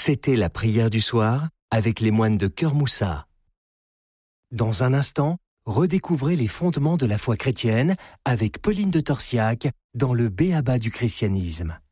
C'était la prière du soir avec les moines de Cœur Moussa. Dans un instant, redécouvrez les fondements de la foi chrétienne avec Pauline de Torsiac dans le B.A.B.A. du christianisme.